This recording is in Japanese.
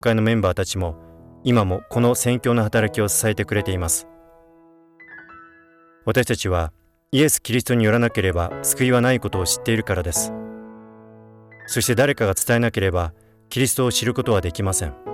会のメンバーたちも今もこの宣教の働きを支えてくれています。私たちはイエス・キリストによらなければ救いはないことを知っているからです。そして誰かが伝えなければキリストを知ることはできません。